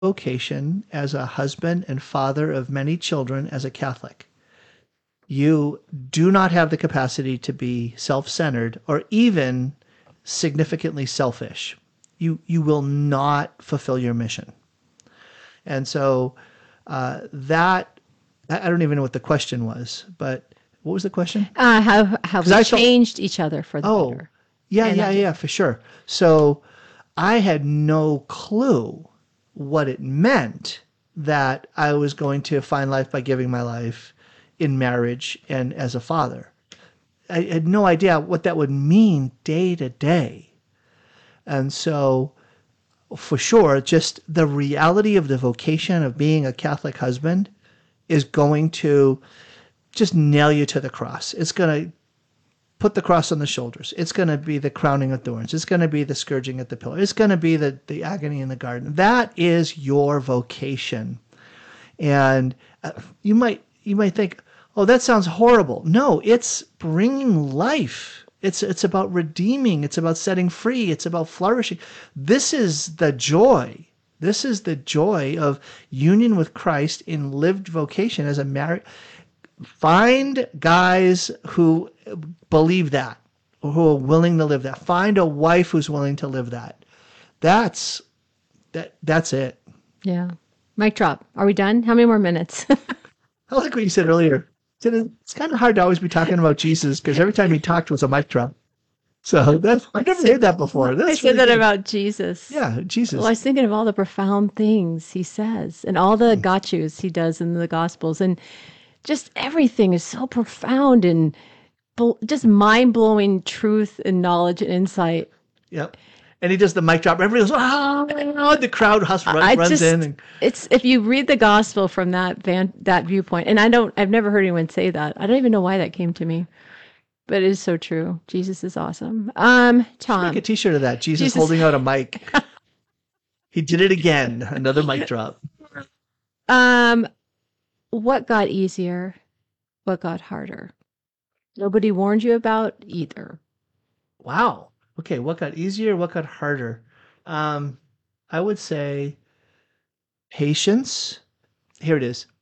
vocation as a husband and father of many children as a Catholic. You do not have the capacity to be self-centered or even significantly selfish. You will not fulfill your mission. And so that I don't even know what the question was, but what was the question? How we changed each other for the better. Yeah, for sure. So I had no clue what it meant that I was going to find life by giving my life in marriage and as a father. I had no idea what that would mean day to day. And so, for sure, just the reality of the vocation of being a Catholic husband is going to just nail you to the cross. It's going to put the cross on the shoulders. It's going to be the crowning of thorns. It's going to be the scourging at the pillar. It's going to be the agony in the garden. That is your vocation. And you might think, oh, that sounds horrible. No, it's bringing life. It's about redeeming. It's about setting free. It's about flourishing. This is the joy. This is the joy of union with Christ in lived vocation as a married. Find guys who believe that, or who are willing to live that. Find a wife who's willing to live that. That's it. Yeah. Mic drop. Are we done? How many more minutes? I like what you said earlier. It's kind of hard to always be talking about Jesus because every time he talked was a mic drop. So that's I never heard that before. That's I said that about Jesus. Yeah, Jesus. Well, I was thinking of all the profound things he says and all the gotchas he does in the Gospels. And just everything is so profound and just mind-blowing truth and knowledge and insight. Yep. And he does the mic drop. Everybody goes, oh, the crowd runs in. And it's if you read the gospel from that viewpoint, and I've never heard anyone say that. I don't even know why that came to me, but it is so true. Jesus is awesome. Tom, make a T-shirt of that. Jesus holding out a mic. He did it again. Another mic drop. What got easier? What got harder? Nobody warned you about either. Wow. Okay, what got easier? What got harder? I would say patience. Here it is.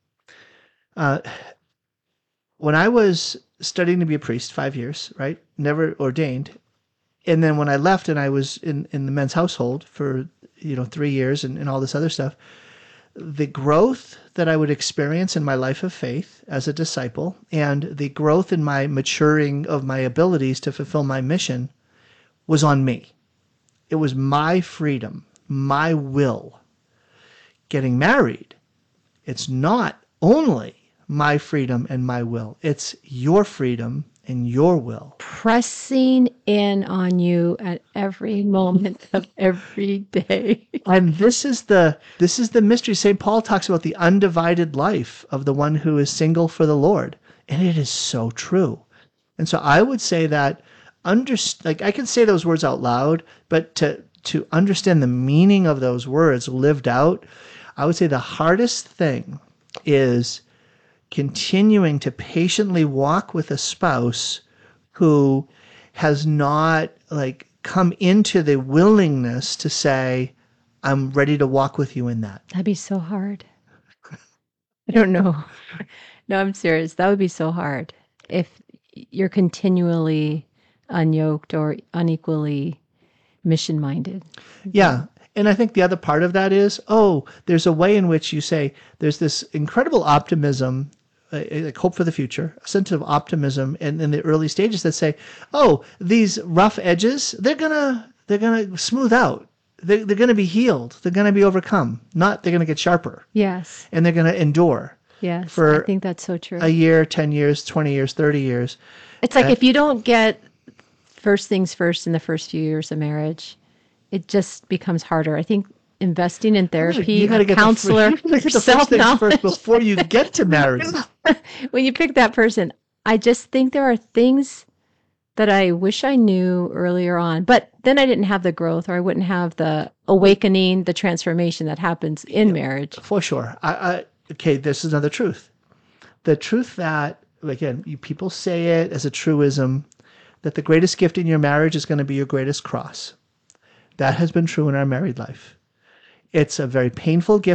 When I was studying to be a priest, 5 years, right? Never ordained. And then when I left and I was in the men's household for 3 years and all this other stuff, the growth that I would experience in my life of faith as a disciple and the growth in my maturing of my abilities to fulfill my mission was on me. It was my freedom, my will. Getting married, it's not only my freedom and my will. It's your freedom and your will. Pressing in on you at every moment of every day. And this is the mystery. St. Paul talks about the undivided life of the one who is single for the Lord. And it is so true. And so I would say that I can say those words out loud, but to understand the meaning of those words lived out, I would say the hardest thing is continuing to patiently walk with a spouse who has not come into the willingness to say, I'm ready to walk with you in that. That'd be so hard. I don't know. No, I'm serious. That would be so hard if you're continually unyoked or unequally mission-minded. Yeah. And I think the other part of that is, there's a way in which you say there's this incredible optimism, like hope for the future, a sense of optimism in the early stages that say, these rough edges, they're gonna smooth out. They're gonna be healed. They're gonna be overcome. Not they're gonna get sharper. Yes. And they're gonna endure. Yes. For I think that's so true. A year, 10 years, 20 years, 30 years. It's like if you don't get first things first in the first few years of marriage, it just becomes harder. I think investing in therapy, a counselor, self-knowledge first before you get to marriage. When you pick that person, I just think there are things that I wish I knew earlier on, but then I didn't have the growth, or I wouldn't have the awakening, the transformation that happens in marriage. For sure. Okay, this is another truth. The truth that, again, people say it as a truism, that the greatest gift in your marriage is going to be your greatest cross. That has been true in our married life. It's a very painful gift